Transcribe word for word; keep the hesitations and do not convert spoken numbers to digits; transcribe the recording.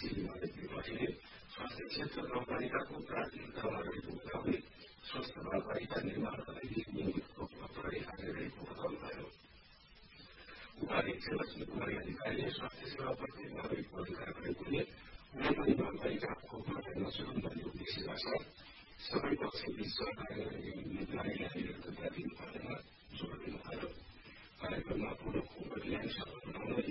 जिम्मेवारी दिएपछि स्वास्थ्य क्षेत्र गाउँपालिकाको प्राथमिकतामा रहेको हुँदाहुँदै स्वस्थ गाउँपालिका निर्माणका लागि नियमित रूपमा प्रहरी हाजिरहेको बताउनुभयो। उपाध्यक्ष लक्ष्मी कुमारी अधिकारीले स्वास्थ्य सेवाप्रति नागरिकको अधिकार रहेकोले कुनै पनि गाउँपालिका खोपबाट नछुटुन् भन्ने उद्देश्यका साथ सबै पक्षबीच सहकार्य निगरानीलाई निरन्तरता दिनुपर्नेमा जोड़ दिनुभयो। कार्यक्रममा पूर्ण खोप अभियान सफल बनाउन